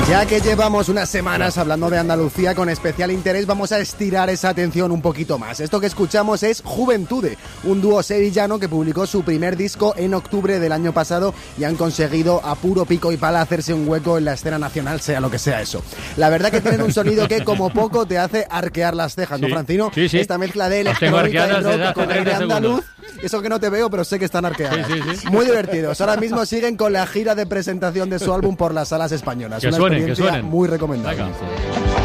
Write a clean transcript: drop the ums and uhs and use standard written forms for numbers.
Ya que llevamos unas semanas hablando de Andalucía con especial interés, vamos a estirar esa atención un poquito más. Esto que escuchamos es Juventude, un dúo sevillano que publicó su primer disco en octubre del año pasado y han conseguido a puro pico y pala hacerse un hueco en la escena nacional, sea lo que sea eso. La verdad que tienen un sonido que como poco te hace arquear las cejas, ¿no, Francino? Sí. Esta mezcla de electrónica y rock con aire andaluz. Eso que no te veo, pero sé que están arqueadas. Sí. Muy divertidos. Ahora mismo siguen con la gira de presentación de su álbum por las salas españolas. Una experiencia muy recomendable. Venga.